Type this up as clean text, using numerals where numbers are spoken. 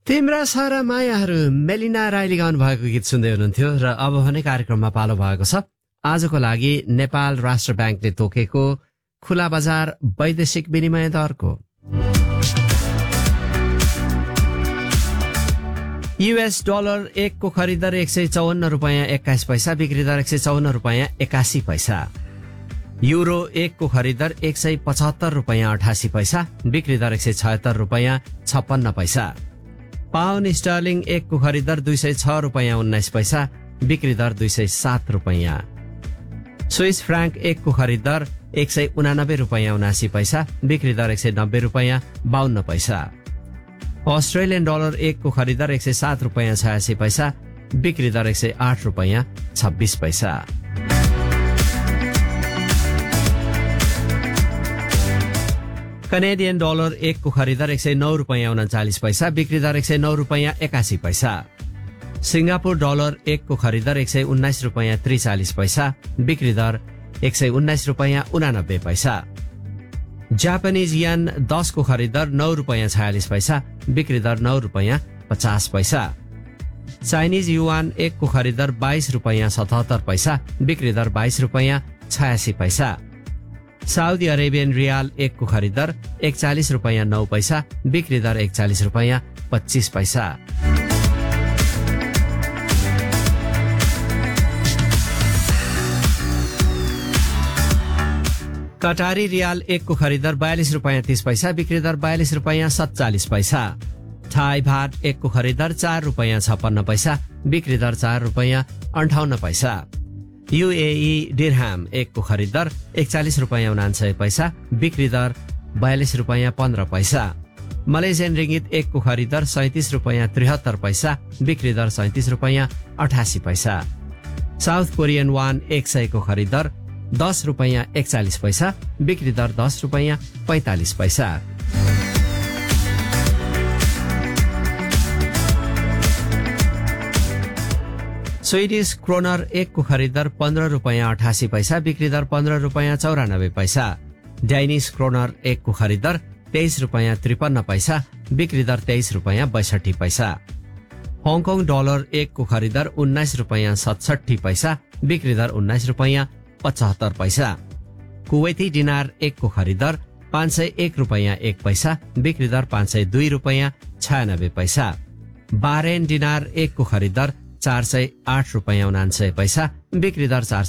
तिम्रा सारा मायाहरू मेलिना राईले गाउनु भएको गीत सुन्दै हुनुहुन्थ्यो र अब भने कार्यक्रममा पालो भएको छ आजको लागि नेपाल राष्ट्र ब्याङ्कले तोकेको खुला बजार वैदेशिक विनिमय दरको। US डलर 1 को खरिदर 154 रुपैयाँ 21 पैसा, बिक्री दर 154 रुपैयाँ 81 पैसा। यूरो 1 को खरिदर 175 रुपैयाँ 88 पैसा, बिक्री दर 176 रुपैयाँ 56 पैसा। पाउन्ड स्टर्लिङ 1 को खरिदर 206 रुपैयाँ 19 पैसा, बिक्री दर 207 रुपैयाँ। स्विस फ्राङ्क 1 को खरिदर 189 रुपैयाँ 79 पैसा, बिक्री दर 190 रुपैयाँ 52 पैसा। अस्ट्रेलियन डलर 1 को खरिदर 107 रुपैयाँ 86 पैसा, बिक्री दर 108 रुपैयाँ 26 पैसा। कनेडियन डलर 1 को खरिदर 109 रुपैयाँ 39 पैसा, बिक्री दर 109 रुपैयाँ 81 पैसा। सिंगापुर डलर 1 को खरिदर 119 रुपैयाँ 43 पैसा, बिक्री दर 119 रुपैयाँ 89 पैसा। जापानीज येन 10 को खरिदर 9 रुपैयाँ 46 पैसा, बिक्री दर 9 रुपैयाँ 50 पैसा। चाइनीज युआन 1 को खरिदर 22 रुपैयाँ 77 पैसा, बिक्री दर 22 रुपैयाँ 86 पैसा। साउदी अरेबियन रियाल 1 को खरिदर 41 रुपैयाँ 9 पैसा, बिक्री दर 41 रुपैयाँ 25 पैसा। कटारी रियाल 1 को खरिदर 42 रुपैयाँ 30 पैसा, बिक्री दर 42 रुपैयाँ 47 पैसा। थाई भाट 1 को खरिदर 4 रुपैयाँ 56 पैसा, बिक्री दर 4 रुपैयाँ 58 पैसा। यूएई डिरहाम 1 को खरिदर 41 रुपैयाँ 49 पैसा, बिक्री दर 42 रुपैयाँ 15 पैसा। मलेसियन रिङ्गिट 1 को खरिदर 37 रुपैयाँ 73 पैसा, बिक्री दर 37 रुपैयाँ 88 पैसा। साउथ कोरियन वान 100 को खरिदर 10 रुपैयाँ 41 पैसा, बिक्री दर 10 रुपैयाँ 45 पैसा। स्वीडिश क्रोनर 1 को खरिदर 15 रुपैयाँ 88 पैसा, बिक्री दर 15 रुपैयाँ 94 पैसा। डेनिश क्रोनर 1 को खरिदर 23 रुपैयाँ 53 पैसा, बिक्री दर 23 रुपैयाँ 62 पैसा। हङकङ डलर 1 को खरिदर 19 रुपैयाँ 67 पैसा, बिक्री दर 19 रुपैयाँ 75 पैसा। कुवैती दिनार 1 को खरिदर 501 रुपैयाँ 1 पैसा, बिक्री दर 502 रुपैयाँ 96 पैसा। बारेन दिनार 1 को खरिदर 408 रुपैयाँ 99 पैसा, बिक्री दर